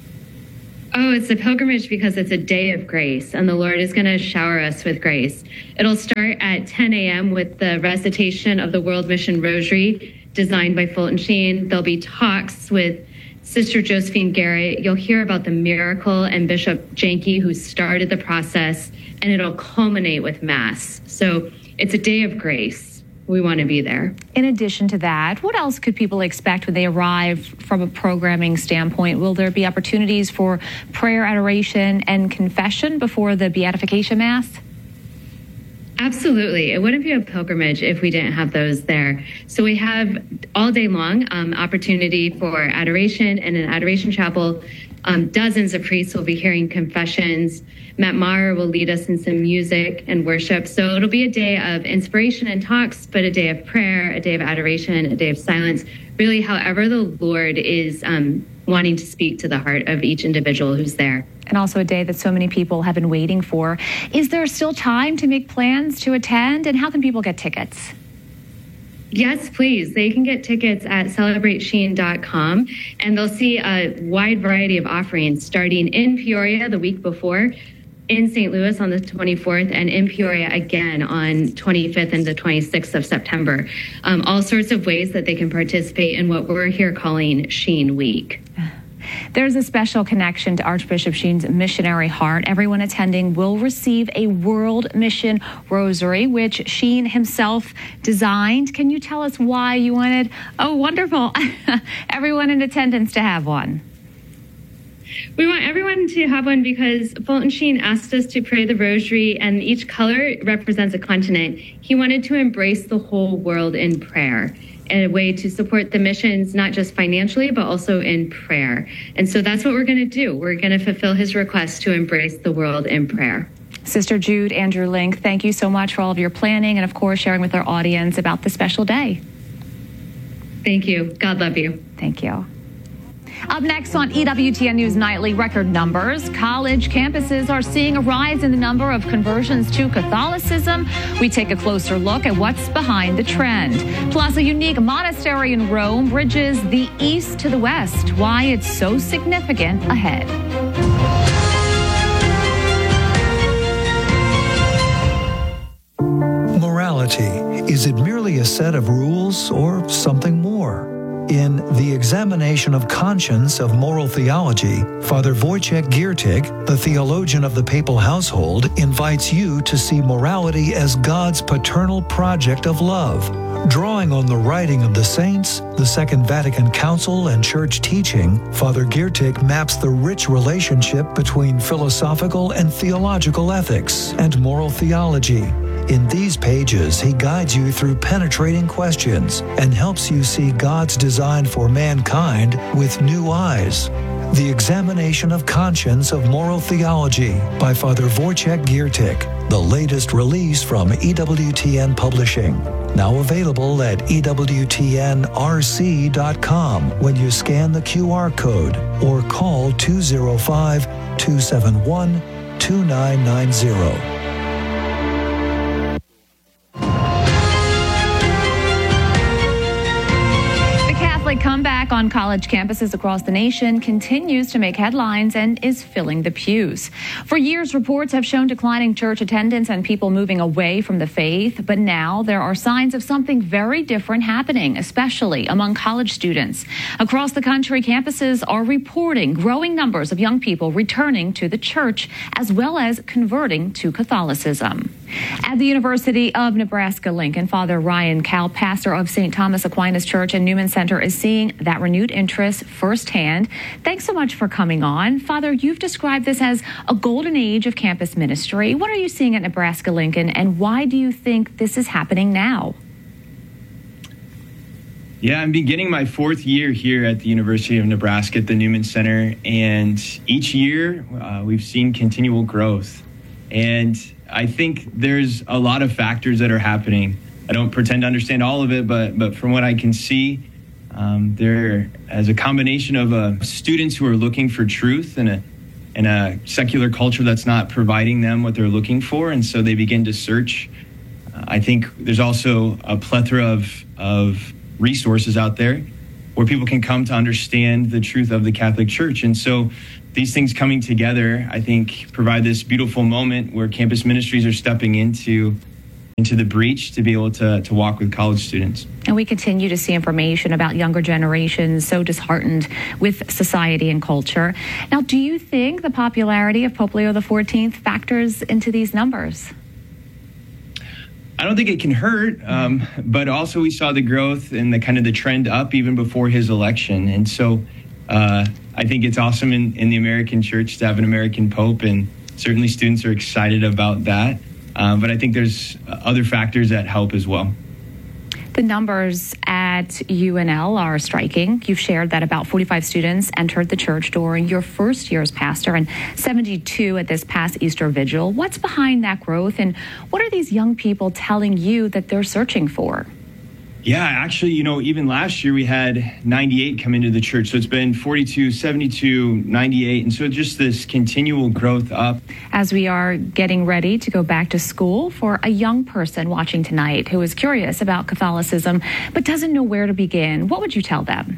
Speaker 8: Oh, it's a pilgrimage because it's a day of grace, and the Lord is going to shower us with grace. It'll start at ten a.m. with the recitation of the World Mission Rosary, designed by Fulton Sheen. There'll be talks with Sister Josephine Garrett. You'll hear about the miracle and Bishop Janke, who started the process, and it'll culminate with Mass. So it's a day of grace. We want to be there.
Speaker 15: In addition to that, what else could people expect when they arrive from a programming standpoint? Will there be opportunities for prayer, adoration, and confession before the Beatification Mass?
Speaker 8: Absolutely. It wouldn't be a pilgrimage if we didn't have those there. So we have all day long um, opportunity for adoration, and in Adoration Chapel, um, dozens of priests will be hearing confessions. Matt Maher will lead us in some music and worship. So it'll be a day of inspiration and talks, but a day of prayer, a day of adoration, a day of silence, really however the Lord is um, wanting to speak to the heart of each individual who's there.
Speaker 15: And also a day that so many people have been waiting for. Is there still time to make plans to attend, and how can people get tickets?
Speaker 8: Yes, please. They can get tickets at celebrate sheen dot com, and they'll see a wide variety of offerings starting in Peoria the week before, in Saint Louis on the twenty-fourth, and in Peoria again on twenty-fifth and the twenty-sixth of September. Um, all sorts of ways that they can participate in what we're here calling Sheen Week.
Speaker 15: There's a special connection to Archbishop Sheen's missionary heart. Everyone attending will receive a World Mission Rosary, which Sheen himself designed. Can you tell us why you wanted, oh, wonderful, everyone in attendance to have one?
Speaker 8: We want everyone to have one because Fulton Sheen asked us to pray the rosary, and each color represents a continent. He wanted to embrace the whole world in prayer, a way to support the missions, not just financially, but also in prayer. And so that's what we're going to do. We're going to fulfill his request to embrace the world in prayer.
Speaker 15: Sister Jude Anderling, thank you so much for all of your planning and, of course, sharing with our audience about the special day.
Speaker 8: Thank you. God love you.
Speaker 15: Thank you. Up next on E W T N News Nightly, record numbers. College campuses are seeing a rise in the number of conversions to Catholicism. We take a closer look at what's behind the trend. Plus, a unique monastery in Rome bridges the east to the west. Why it's so significant ahead.
Speaker 9: Morality. Is it merely a set of rules or something more? In The Examination of Conscience of Moral Theology, Father Wojciech Giertych, the theologian of the papal household, invites you to see morality as God's paternal project of love. Drawing on the writing of the saints, the Second Vatican Council, and church teaching, Father Giertych maps the rich relationship between philosophical and theological ethics and moral theology. In these pages, he guides you through penetrating questions and helps you see God's design for mankind with new eyes. The Examination of Conscience of Moral Theology by Father Wojciech Giertych, the latest release from E W T N Publishing. Now available at E W T N R C dot com when you scan the Q R code or call two oh five, two seven one, two nine nine zero.
Speaker 15: Comeback on college campuses across the nation continues to make headlines and is filling the pews. For years, reports have shown declining church attendance and people moving away from the faith. But now there are signs of something very different happening, especially among college students. Across the country, campuses are reporting growing numbers of young people returning to the church, as well as converting to Catholicism. At the University of Nebraska-Lincoln, Father Ryan Cal, pastor of Saint Thomas Aquinas Church and Newman Center, is seeing that renewed interest firsthand. Thanks so much for coming on. Father, you've described this as a golden age of campus ministry. What are you seeing at Nebraska-Lincoln, and why do you think this is happening now?
Speaker 11: Yeah, I'm beginning my fourth year here at the University of Nebraska at the Newman Center, and each year uh, we've seen continual growth. And I think there's a lot of factors that are happening. I don't pretend to understand all of it, but but from what I can see, um, there as a combination of uh, students who are looking for truth in a in a secular culture that's not providing them what they're looking for, and so they begin to search. Uh, I think there's also a plethora of of resources out there where people can come to understand the truth of the Catholic Church. And so these things coming together, I think, provide this beautiful moment where campus ministries are stepping into into the breach to be able to, to walk with college students.
Speaker 15: And we continue to see information about younger generations so disheartened with society and culture. Now, do you think the popularity of Pope Leo the fourteenth factors into these numbers?
Speaker 11: I don't think it can hurt, um, but also we saw the growth and the kind of the trend up even before his election. And so uh, I think it's awesome in, in the American church to have an American Pope, and certainly students are excited about that. Uh, but I think there's other factors that help as well.
Speaker 15: The numbers at U N L are striking. You've shared that about forty-five students entered the church during your first year as pastor and seventy-two at this past Easter Vigil. What's behind that growth, and what are these young people telling you that they're searching for?
Speaker 11: Yeah, actually, you know, even last year we had ninety-eight come into the church. So it's been forty-two, seventy-two, ninety-eight. And so just this continual growth up.
Speaker 15: As we are getting ready to go back to school, for a young person watching tonight who is curious about Catholicism but doesn't know where to begin, what would you tell them?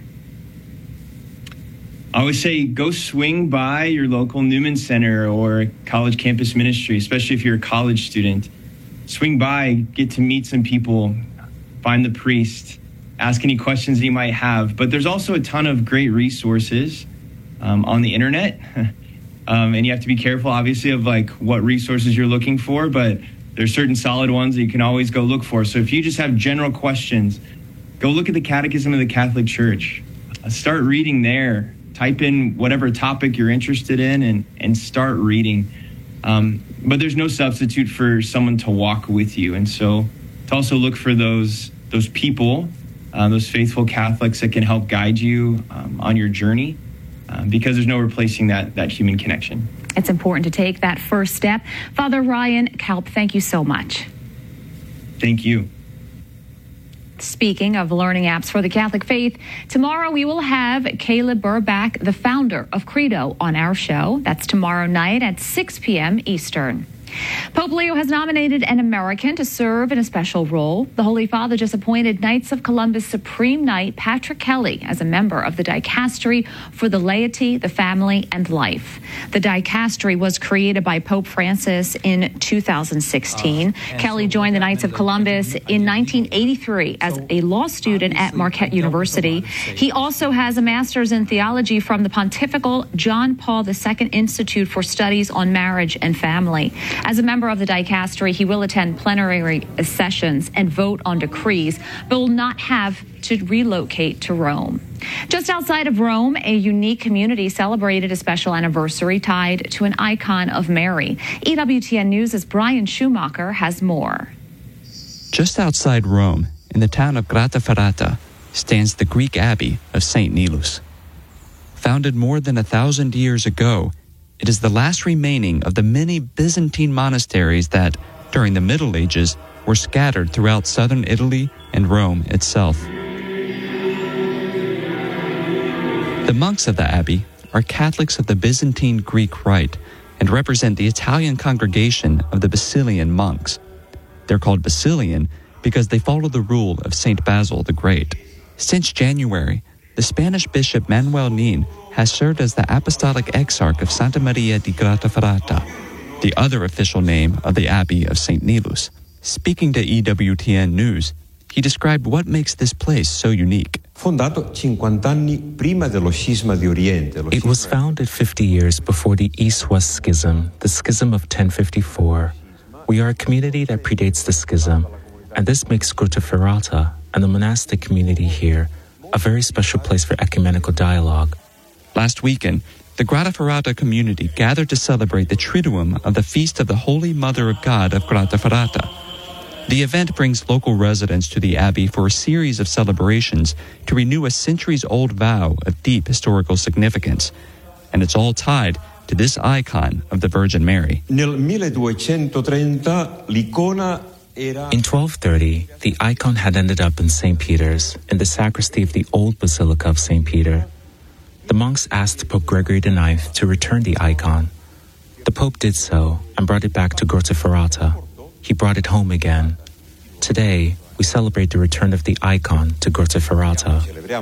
Speaker 11: I always say go swing by your local Newman Center or college campus ministry, especially if you're a college student. Swing by, get to meet some people, find the priest, ask any questions that you might have. But there's also a ton of great resources um, on the internet. um, and you have to be careful, obviously, of like what resources you're looking for. But there's certain solid ones that you can always go look for. So if you just have general questions, go look at the Catechism of the Catholic Church. Uh, start reading there. Type in whatever topic you're interested in and, and start reading. Um, but there's no substitute for someone to walk with you. And so to also look for those those people, uh, those faithful Catholics that can help guide you um, on your journey, um, because there's no replacing that that human connection.
Speaker 15: It's important to take that first step. Father Ryan Kalp, thank you so much.
Speaker 11: Thank you.
Speaker 15: Speaking of learning apps for the Catholic faith, tomorrow we will have Caleb Burbach, the founder of Credo, on our show. That's tomorrow night at six p.m. Eastern. Pope Leo has nominated an American to serve in a special role. The Holy Father just appointed Knights of Columbus Supreme Knight Patrick Kelly as a member of the dicastery for the laity, the family, and life. The dicastery was created by Pope Francis in two thousand sixteen. Uh, Kelly joined the Knights of Columbus in nineteen eighty-three as a law student at Marquette University. He also has a master's in theology from the Pontifical John Paul the Second Institute for Studies on Marriage and Family. As a member of the dicastery, he will attend plenary sessions and vote on decrees, but will not have to relocate to Rome. Just outside of Rome, a unique community celebrated a special anniversary tied to an icon of Mary. E W T N News' Brian Schumacher has more.
Speaker 10: Just outside Rome, in the town of Grottaferrata, stands the Greek abbey of Saint Nilus. Founded more than a thousand years ago, it is the last remaining of the many Byzantine monasteries that, during the Middle Ages, were scattered throughout southern Italy and Rome itself. The monks of the abbey are Catholics of the Byzantine Greek Rite and represent the Italian congregation of the Basilian monks. They're called Basilian because they follow the rule of Saint Basil the Great. Since January, the Spanish bishop Manuel Nin has served as the Apostolic Exarch of Santa Maria di Grottaferrata, the other official name of the Abbey of Saint Nilus. Speaking to E W T N News, he described what makes this place so unique.
Speaker 12: It was founded fifty years before the East-West Schism, the Schism of ten fifty-four. We are a community that predates the schism, and this makes Grottaferrata and the monastic community here a very special place for ecumenical dialogue.
Speaker 10: Last weekend, the Grottaferrata community gathered to celebrate the Triduum of the Feast of the Holy Mother of God of Grottaferrata. The event brings local residents to the abbey for a series of celebrations to renew a centuries-old vow of deep historical significance. And it's all tied to this icon of the Virgin Mary.
Speaker 13: Nel milleduecentotrenta l'icona
Speaker 12: In twelve thirty, the icon had ended up in Saint Peter's, in the sacristy of the old Basilica of Saint Peter. The monks asked Pope Gregory the ninth to return the icon. The Pope did so and brought it back to Grottaferrata. He brought it home again. Today, we celebrate the return of the icon to Grottaferrata.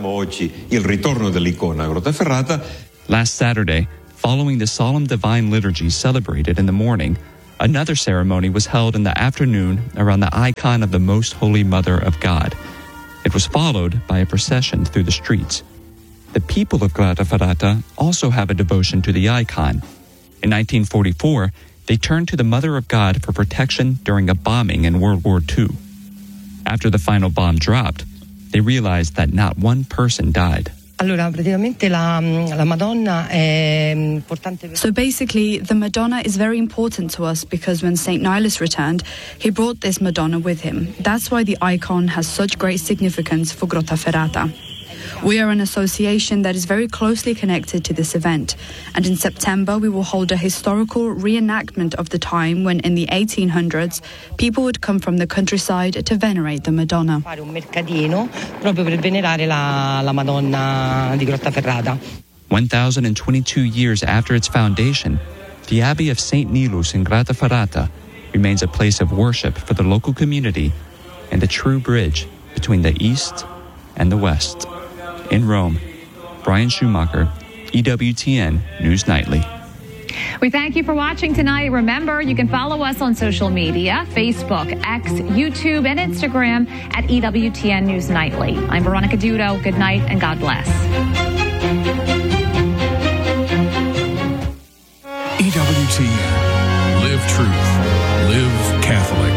Speaker 10: Last Saturday, following the solemn divine liturgy celebrated in the morning, another ceremony was held in the afternoon around the icon of the Most Holy Mother of God. It was followed by a procession through the streets. The people of Grottaferrata also have a devotion to the icon. In nineteen forty-four, they turned to the Mother of God for protection during a bombing in World War Two. After the final bomb dropped, they realized that not one person died.
Speaker 13: Allora, praticamente la, la Madonna è importante.
Speaker 14: So basically, the Madonna is very important to us because when Saint Nilus returned, he brought this Madonna with him. That's why the icon has such great significance for Grottaferrata. We are an association that is very closely connected to this event, and in September we will hold a historical reenactment of the time when in the eighteen hundreds people would come from the countryside to venerate the Madonna.
Speaker 13: Fare un mercatino proprio per venerare la, la Madonna di Grottaferrata.
Speaker 10: one thousand twenty-two years after its foundation, the Abbey of Saint Nilus in Grottaferrata remains a place of worship for the local community and a true bridge between the East and the West. In Rome, Brian Schumacher, E W T N News Nightly.
Speaker 15: We thank you for watching tonight. Remember, you can follow us on social media, Facebook, X, YouTube, and Instagram at E W T N News Nightly. I'm Veronica Dudo. Good night and God bless.
Speaker 5: E W T N. Live truth. Live Catholic.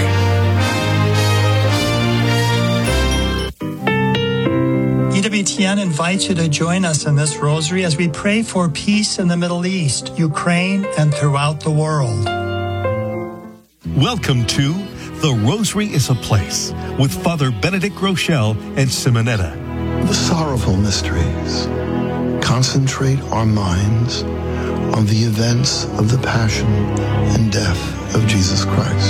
Speaker 17: E W T N invites you to join us in this rosary as we pray for peace in the Middle East, Ukraine, and throughout the world.
Speaker 18: Welcome to The Rosary is a Place with Father Benedict Rochelle and Simonetta.
Speaker 25: The sorrowful mysteries concentrate our minds on the events of the passion and death of Jesus Christ.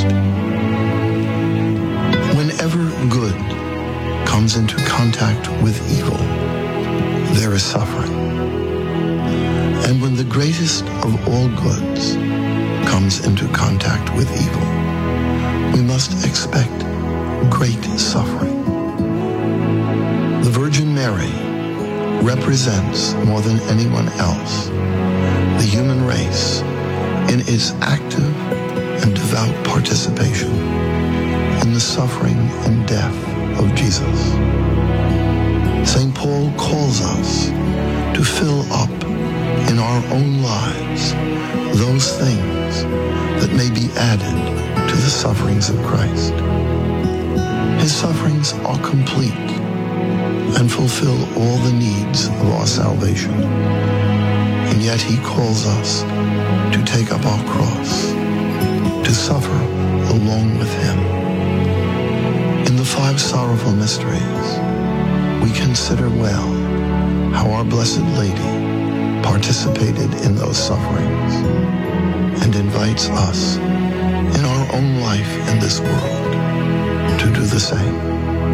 Speaker 25: Whenever good comes into contact with evil, there is suffering. And when the greatest of all goods comes into contact with evil, we must expect great suffering. The Virgin Mary represents more than anyone else the human race in its active and devout participation in the suffering and death of Jesus. Saint Paul calls us to fill up in our own lives those things that may be added to the sufferings of Christ. His sufferings are complete and fulfill all the needs of our salvation. And yet he calls us to take up our cross, to suffer along with him. In the five sorrowful mysteries, we consider well how our Blessed Lady participated in those sufferings and invites us in our own life in this world to do the same.